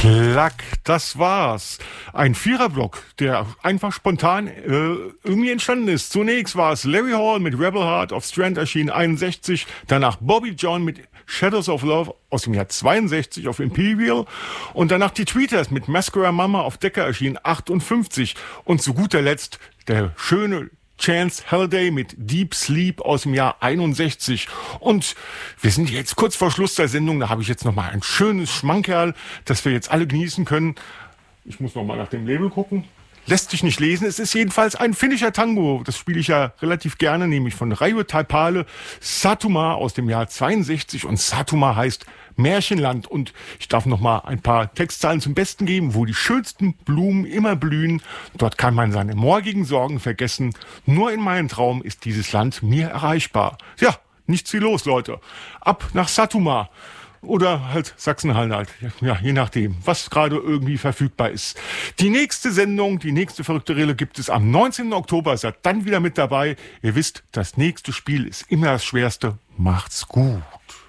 Klack, das war's. Ein Viererblock, der einfach spontan irgendwie entstanden ist. Zunächst war es Larry Hall mit Rebel Heart auf Strand erschienen 61, danach Bobby John mit Shadows of Love aus dem Jahr 62 auf Imperial und danach die Tweeters mit Mascara Mama auf Decca erschienen 58 und zu guter Letzt der schöne Chance Halliday mit Deep Sleep aus dem Jahr 61. Und wir sind jetzt kurz vor Schluss der Sendung. Da habe ich jetzt nochmal ein schönes Schmankerl, das wir jetzt alle genießen können. Ich muss nochmal nach dem Label gucken. Lässt sich nicht lesen. Es ist jedenfalls ein finnischer Tango. Das spiele ich ja relativ gerne, nämlich von Reijo Taipale, Satuma aus dem Jahr 62. Und Satuma heißt Märchenland. Und ich darf noch mal ein paar Textzeilen zum Besten geben, wo die schönsten Blumen immer blühen. Dort kann man seine morgigen Sorgen vergessen. Nur in meinem Traum ist dieses Land mir erreichbar. Ja, nichts wie los, Leute. Ab nach Satuma. Oder halt Sachsen-Anhalt, ja, je nachdem, was gerade irgendwie verfügbar ist. Die nächste Sendung, die nächste verrückte Rille gibt es am 19. Oktober. Seid dann wieder mit dabei. Ihr wisst, das nächste Spiel ist immer das Schwerste. Macht's gut.